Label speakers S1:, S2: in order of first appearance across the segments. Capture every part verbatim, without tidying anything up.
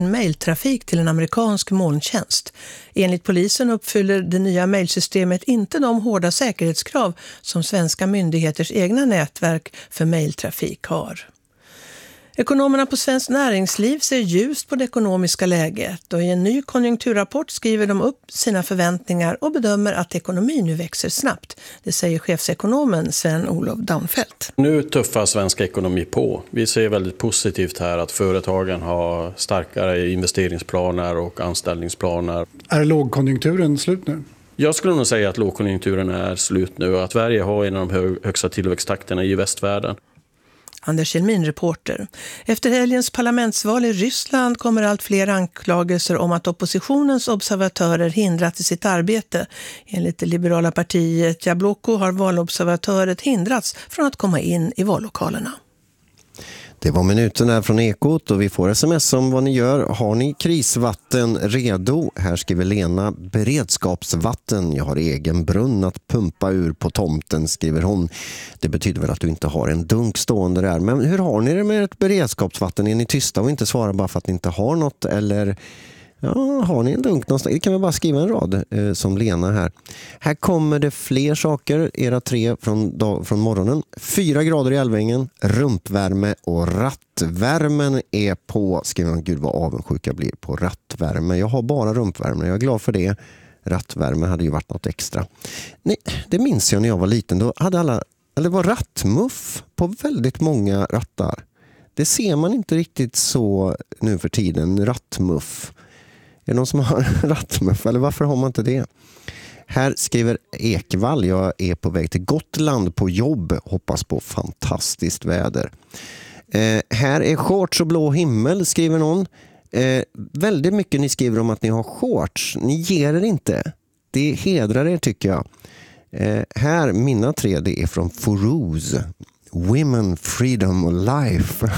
S1: mejltrafik till en amerikansk molntjänst. Enligt polisen uppfyller det nya mejlsystemet inte de hårda säkerhetskrav som svenska myndigheters egna nätverk för mejltrafik har. Ekonomerna på Svenskt Näringsliv ser ljust på det ekonomiska läget och i en ny konjunkturrapport skriver de upp sina förväntningar och bedömer att ekonomin nu växer snabbt. Det säger chefsekonomen Sven-Olof Daunfeldt.
S2: Nu tuffar svenska ekonomi på. Vi ser väldigt positivt här att företagen har starkare investeringsplaner och anställningsplaner.
S3: Är lågkonjunkturen slut nu?
S2: Jag skulle nog säga att lågkonjunkturen är slut nu och att Sverige har en av de högsta tillväxttakterna i västvärlden.
S1: Anders Kjellmin, reporter. Efter helgens parlamentsval i Ryssland kommer allt fler anklagelser om att oppositionens observatörer hindrat i sitt arbete. Enligt det liberala partiet Jabloko har valobservatöret hindrats från att komma in i vallokalerna.
S4: Det var minuterna från Ekot och vi får sms om vad ni gör. Har ni krisvatten redo? Här skriver Lena, beredskapsvatten. Jag har egen brunn att pumpa ur på tomten, skriver hon. Det betyder väl att du inte har en dunk stående där. Men hur har ni det med ett beredskapsvatten? Är ni tysta och inte svarar bara för att ni inte har något? Eller ja, har ni en dunk någonstans? Det kan vi bara skriva en rad eh, som Lena här. Här kommer det fler saker, era tre från, dag, från morgonen. Fyra grader i Älvängen, rumpvärme och rattvärmen är på. Skriver man, gud vad avundsjuk jag blir på rattvärme. Jag har bara rumpvärme, jag är glad för det. Rattvärme hade ju varit något extra. Nej, det minns jag när jag var liten. Då hade alla, eller det var rattmuff på väldigt många rattar. Det ser man inte riktigt så nu för tiden, rattmuff. Är det någon som har rattmuff eller varför har man inte det? Här skriver Ekvall, jag är på väg till Gotland på jobb, hoppas på fantastiskt väder. Eh, här är shorts och blå himmel, skriver någon. Eh, väldigt mycket ni skriver om att ni har shorts. Ni ger er inte. Det hedrar er tycker jag. Eh, här, mina tre, det är från Forouz. Women, Freedom och Life.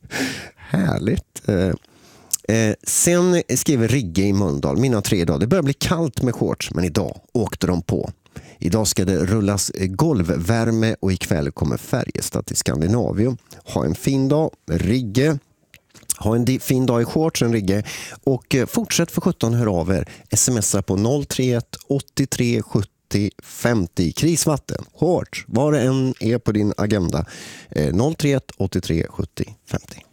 S4: Härligt. Eh, Eh, sen skriver Rigge i Mölndal, mina tre dagar. Det börjar bli kallt med shorts, men idag åkte de på. Idag ska det rullas golvvärme och ikväll kommer Färjestad till Skandinavium. Ha en fin dag, Rigge. Ha en fin dag i shortsen, Rigge. Och eh, fortsätt för sjutton hör av er. Smsa på noll tre ett åttiotre sjuttio femtio. Krisvatten, shorts, var det än är på din agenda. Eh, noll tre ett åttiotre sjuttio femtio.